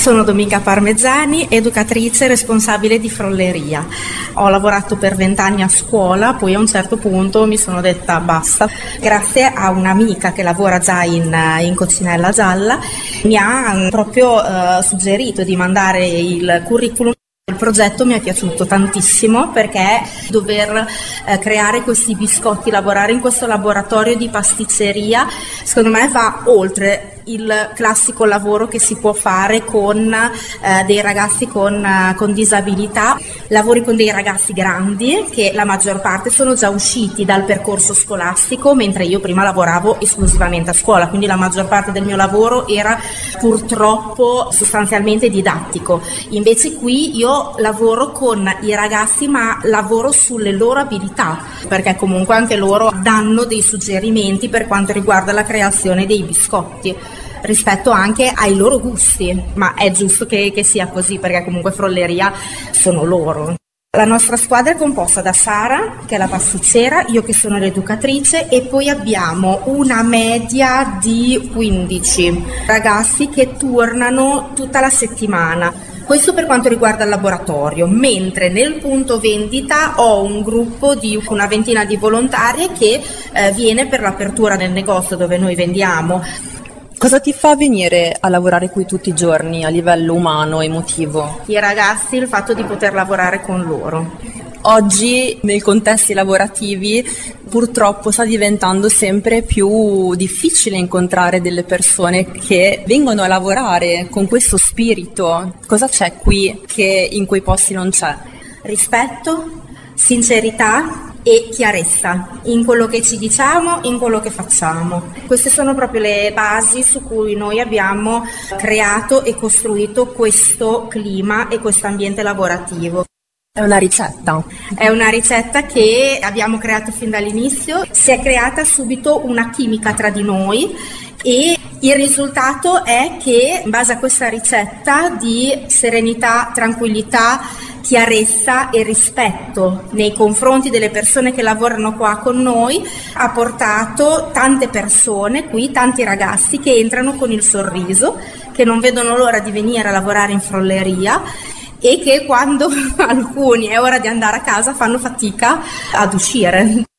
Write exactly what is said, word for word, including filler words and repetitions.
Sono Dominica Parmegiani, educatrice responsabile di Frolleria. Ho lavorato per vent'anni a scuola, poi a un certo punto mi sono detta basta. Grazie a un'amica che lavora già in, in Coccinella Gialla, mi ha proprio uh, suggerito di mandare il curriculum. Il progetto mi è piaciuto tantissimo perché dover eh, creare questi biscotti, lavorare in questo laboratorio di pasticceria, secondo me va oltre il classico lavoro che si può fare con eh, dei ragazzi con, uh, con disabilità. Lavori con dei ragazzi grandi che la maggior parte sono già usciti dal percorso scolastico, mentre io prima lavoravo esclusivamente a scuola, quindi la maggior parte del mio lavoro era purtroppo sostanzialmente didattico. Invece qui io lavoro con i ragazzi, ma lavoro sulle loro abilità, perché comunque anche loro danno dei suggerimenti per quanto riguarda la creazione dei biscotti, rispetto anche ai loro gusti, ma è giusto che, che sia così perché comunque Frolleria sono loro. La nostra squadra è composta da Sara, che è la pasticcera, io che sono l'educatrice, e poi abbiamo una media di quindici ragazzi che turnano tutta la settimana. Questo per quanto riguarda il laboratorio, mentre nel punto vendita ho un gruppo di una ventina di volontarie che eh, viene per l'apertura del negozio dove noi vendiamo. Cosa ti fa venire a lavorare qui tutti i giorni a livello umano, emotivo? I ragazzi, il fatto di poter lavorare con loro. Oggi nei contesti lavorativi purtroppo sta diventando sempre più difficile incontrare delle persone che vengono a lavorare con questo spirito. Cosa c'è qui che in quei posti non c'è? Rispetto, sincerità e chiarezza in quello che ci diciamo, in quello che facciamo. Queste sono proprio le basi su cui noi abbiamo creato e costruito questo clima e questo ambiente lavorativo. È una ricetta? È una ricetta che abbiamo creato fin dall'inizio. Si è creata subito una chimica tra di noi e il risultato è che in base a questa ricetta di serenità, tranquillità, chiarezza e rispetto nei confronti delle persone che lavorano qua con noi ha portato tante persone qui, tanti ragazzi che entrano con il sorriso, che non vedono l'ora di venire a lavorare in Frolleria e che quando alcuni è ora di andare a casa fanno fatica ad uscire.